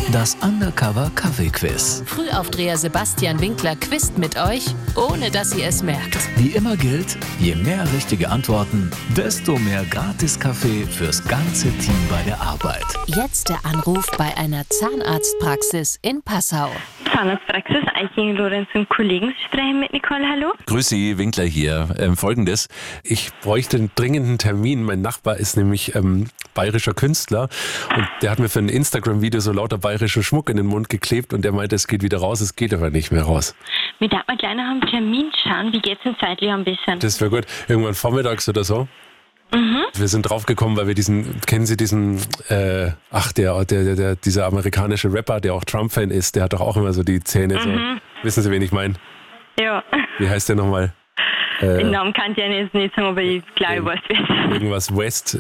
Das Undercover Kaffee-Quiz. Frühaufdreher Sebastian Winkler quizt mit euch, ohne dass ihr es merkt. Wie immer gilt, je mehr richtige Antworten, desto mehr Gratis-Kaffee fürs ganze Team bei der Arbeit. Jetzt der Anruf bei einer Zahnarztpraxis in Passau. Zahnarztpraxis, Eiching, Lorenz und Kollegen. Sie sprechen mit Nicole, hallo? Grüß Sie, Winkler hier. Folgendes, ich bräuchte einen dringenden Termin. Mein Nachbar ist nämlich bayerischer Künstler und der hat mir für ein Instagram-Video so lauter bayerischen Schmuck in den Mund geklebt und der meinte, es geht wieder raus, es geht aber nicht mehr raus. Wir dachten gleich nach einem Termin schauen. Wie geht's denn zeitlich ein bisschen? Das wäre gut. Irgendwann vormittags oder so. Wir sind draufgekommen, weil wir kennen Sie diesen, dieser amerikanische Rapper, der auch Trump-Fan ist, der hat doch auch immer so die Zähne so. Wissen Sie, wen ich meine? Ja. Wie heißt der nochmal? Den Namen kann ich ja jetzt nicht sagen, aber ich glaube, ich weiß es. Irgendwas West,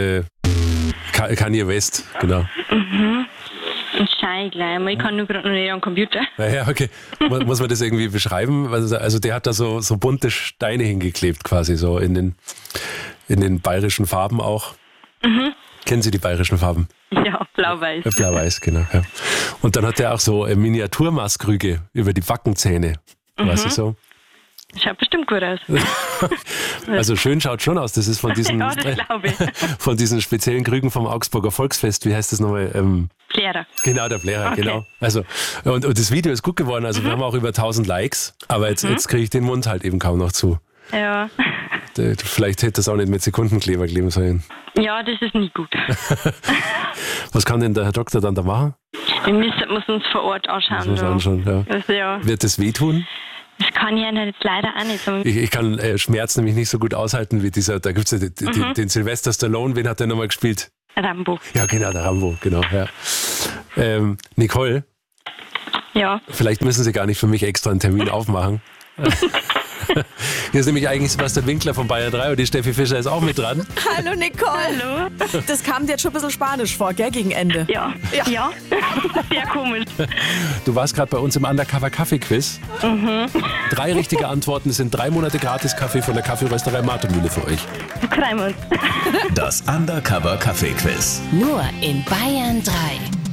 Kanye West, genau. Und schau ich gleich mal, ich kann nur gerade noch nicht am Computer. Ja, okay. Muss man das irgendwie beschreiben? Also der hat da so bunte Steine hingeklebt quasi, so in den bayerischen Farben auch. Kennen Sie die bayerischen Farben? Ja, blau-weiß. Blau-weiß, genau. Ja. Und dann hat er auch so Miniaturmaßkrüge über die Backenzähne. Weißt du so? Schaut bestimmt gut aus. Also schön schaut schon aus. Das ist von diesen, Ja, das glaube ich. von diesen speziellen Krügen vom Augsburger Volksfest. Wie heißt das nochmal? Lehrer. Genau, der Plehrer, Okay. genau. Also, und das Video ist gut geworden. Also wir haben auch über 1000 Likes. Aber jetzt kriege ich den Mund halt eben kaum noch zu. Ja. Vielleicht hätte das auch nicht mit Sekundenkleber kleben sollen. Ja, das ist nicht gut. Was kann denn der Herr Doktor dann da machen? Wir müssen uns vor Ort anschauen. Muss man anschauen, ja. Also, ja. Wird das wehtun? Das kann ich Ihnen jetzt leider auch nicht sagen. Ich kann Schmerz nämlich nicht so gut aushalten wie dieser, da gibt es ja den Sylvester Stallone, wen hat der nochmal gespielt? Rambo. Ja, genau, der Rambo, genau. Ja. Nicole, Ja. vielleicht müssen Sie gar nicht für mich extra einen Termin aufmachen. Hier ist nämlich eigentlich Sebastian Winkler von Bayern 3 und die Steffi Fischer ist auch mit dran. Hallo Nicole. Hallo? Das kam dir jetzt schon ein bisschen spanisch vor, gell, gegen Ende? Ja. Ja. Sehr komisch. Du warst gerade bei uns im Undercover Kaffee-Quiz. 3 richtige Antworten, es sind 3 Monate Gratis-Kaffee von der Kaffeerösterei Martermühle für euch. Freuen wir uns. Das Undercover Kaffee-Quiz. Nur in Bayern 3.